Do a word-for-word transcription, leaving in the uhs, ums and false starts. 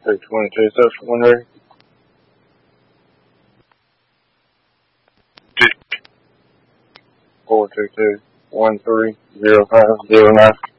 three twenty-two, social one ready. Four two two one three zero five zero nine.